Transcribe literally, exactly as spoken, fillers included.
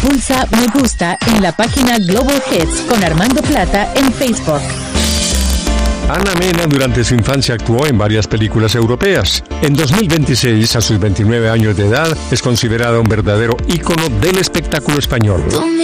pulsa me gusta en la página Global Hits con Armando Plata en Facebook. Ana Mena durante su infancia actuó en varias películas europeas. En dos mil veintiséis, a sus veintinueve años de edad, es considerada un verdadero ícono del espectáculo español.